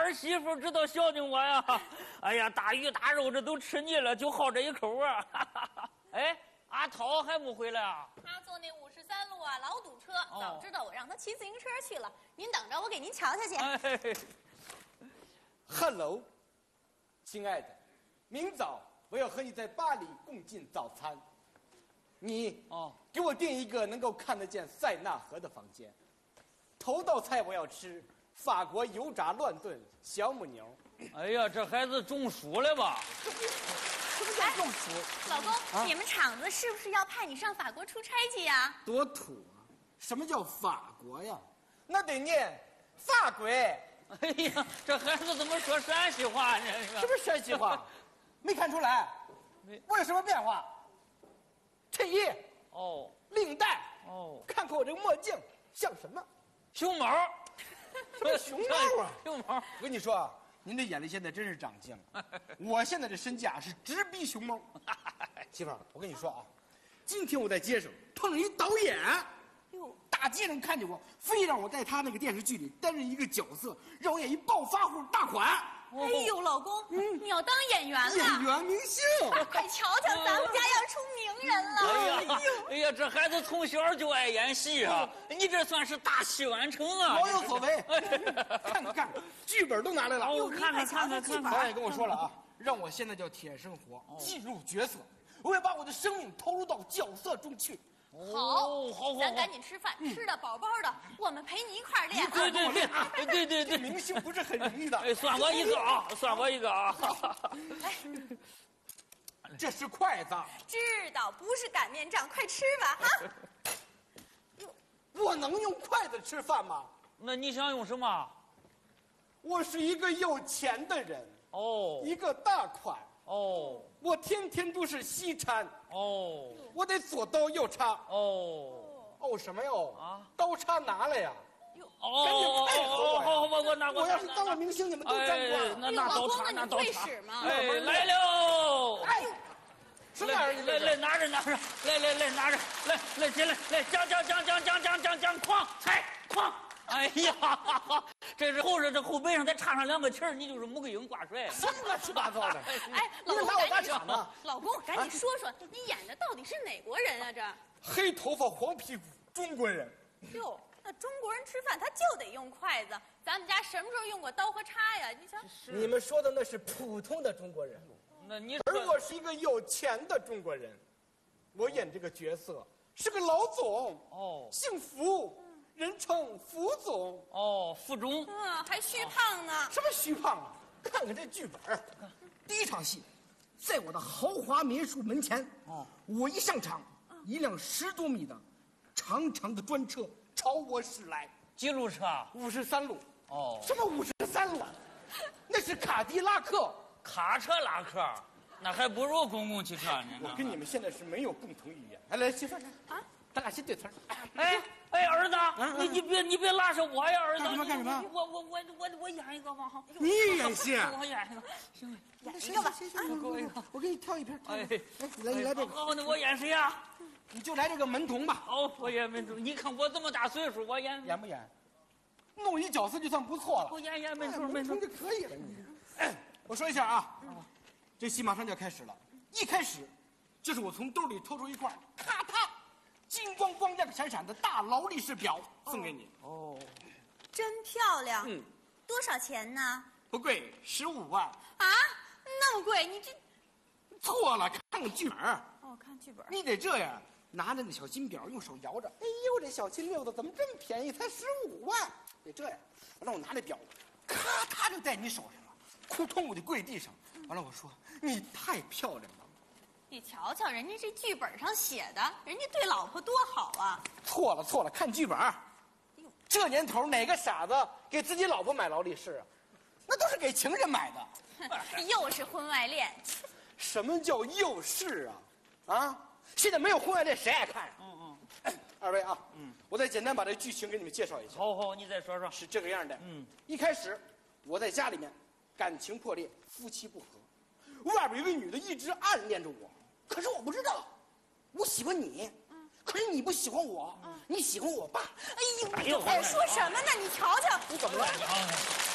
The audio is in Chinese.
儿媳妇知道孝敬我呀。哎呀，大鱼大肉这都吃腻了，就好这一口啊。哎，阿涛还不回来啊？ 他坐那53路啊，老堵车。早知道我让他骑自行车去了。您等着，我给您瞧瞧去。 哎 Hello， 亲爱的，明早我要和你在巴黎共进早餐。你给我订一个能够看得见塞纳河的房间。头道菜我要吃法国油炸乱炖小母牛。 哎呀，这孩子中暑了吧？ 什么叫中暑？ 老公，你们厂子是不是要派你上法国出差去呀？ 多土啊！什么叫法国呀？那得念法国。 哎呀，这孩子怎么说陕西话呢？ 什么陕西话？没看出来？我有什么变化？衬衣哦， 领带哦， 看看我这个墨镜像什么？ 熊猫。 什么熊猫啊？ 熊猫。 我跟你说啊，您这眼力现在真是长进了。我现在这身价是直逼熊猫。媳妇儿，我跟你说啊，今天我在街上碰上一导演，大街上看见我，非让我在他那个电视剧里担任一个角色，让我演一暴发户大款。 哎呦，老公，你要当演员了？ 演员明星， 快瞧瞧，咱们家要出名人了！ 哎呀，这孩子从小就爱演戏啊！你这算是大器晚成啊！ 老有所为。看看剧本都拿来了， 我看看。 导演跟我说了啊，让我现在叫铁生活，进入角色，我要把我的生命投入到角色中去。 好，咱赶紧吃饭，吃的饱饱的，我们陪你一块儿练。 对， 明星不是很容易的。 哎，算我一个啊，算我一个啊。 这是筷子。 知道，不是擀面杖，快吃吧哈！ 我能用筷子吃饭吗？ 那你想用什么？ 我是一个有钱的人一个大款我天天都是西餐我得左刀右叉什么哟刀叉拿来呀赶紧配合我好，我拿过。 我要是当了明星，你们都沾光。 那刀叉， 那刀叉。 哎，来了！ 哎，什么玩意儿？ 来，拿着，来，拿着，来，进来，来，将，哐，踩，哐！哎呀，这是后这后背上再插上2个旗儿，你就是穆桂英挂帅。 什么乱七八糟的？ 哎，老公， 拿我打场呢？ 老公，赶紧说说，你演的到底是哪国人啊？这黑头发黄屁股中国人。 哟。那中国人吃饭他就得用筷子，咱们家什么时候用过刀和叉呀？你瞧， 你们说的那是普通的中国人， 那你而我是一个有钱的中国人，我演这个角色是个老总姓福，人称福总福中还虚胖呢。 什么虚胖啊？看看这剧本，第一场戏，在我的豪华民宿门前我一上场，一辆10多米的长长的专车朝我驶来。 几路车 ？53路。什么53路？那是卡迪拉克。 卡车拉客，那还不如公共汽车呢。 我跟你们现在是没有共同语言。来，媳妇儿，咱俩先对词儿。 哎，儿子，你别拉上我呀，儿子。 干什么？ 我演一个吧。 你演戏？ 我演一个，行， 演一个吧。 我给你挑一片。 哎， 你来这个。 好，那我演谁呀？ 你就来这个门童吧。 我演门童。你看我这么大岁数，我演不演？弄一角色就算不错了。 我演门童就可以了。我说一下啊，这戏马上就要开始了。一开始，就是我从兜里掏出一块咔嗒金光光亮闪闪的大劳力士表送给你。 真漂亮。多少钱呢？ 不贵，15万。 啊，那么贵？你这错了，看看剧本。 看剧本。 你得这样，拿着那小金表，用手摇着。哎呦，这小金溜子怎么这么便宜？才15万。得这样，完了我拿着表，咔嗒就在你手上了，扑通我就跪地上。完了我说你太漂亮了。 你瞧瞧，人家这剧本上写的，人家对老婆多好啊。 错了，看剧本。这年头哪个傻子给自己老婆买劳力士啊？那都是给情人买的。 又是婚外恋。 什么叫又是啊？现在没有婚外恋，谁爱看啊？二位啊，我再简单把这剧情给你们介绍一下。 好，你再说说。 是这个样的。一开始我在家里面感情破裂，夫妻不和，外边有个女的一直暗恋着我，可是我不知道，我喜欢你，可是你不喜欢我，你喜欢我爸。 哎呦，快说什么呢？你瞧瞧， 你怎么了？